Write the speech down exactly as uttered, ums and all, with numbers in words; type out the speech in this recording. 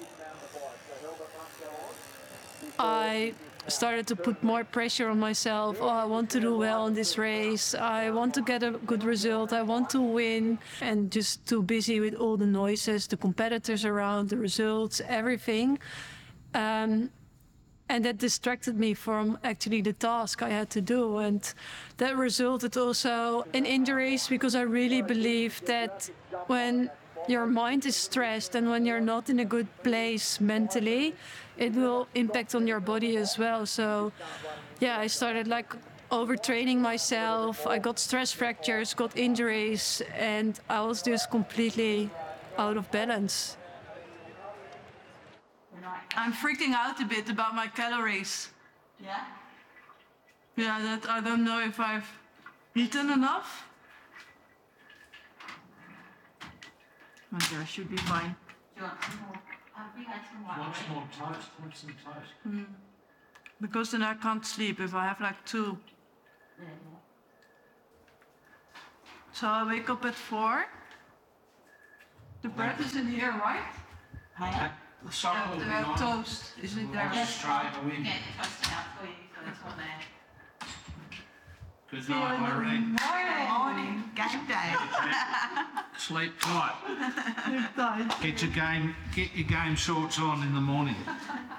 I started to put more pressure on myself. Oh, I want to do well in this race. I want to get a good result. I want to win. And just too busy with all the noises, the competitors around, the results, everything. Um, and that distracted me from actually the task I had to do. And that resulted also in injuries, because I really believe that when your mind is stressed and when you're not in a good place mentally, it will impact on your body as well. So yeah, I started like overtraining myself. I got stress fractures, got injuries, and I was just completely out of balance. I'm freaking out a bit about my calories. Yeah? Yeah, that I don't know if I've eaten enough. Okay, I should be fine. Do you want some more? I think I some white Want bread. some more toast? Want some toast? Because then I can't sleep if I have like two. Yeah. So I wake up at four. The bread is in here, right? Hey? The supper will The be uh, on. toast is in We'll there. just straight away. Get the toasting out for you, so it's on there. Good night, Irene. Morning, game day. Sleep tight. Sleep tight. Get your game, get your game shorts on in the morning.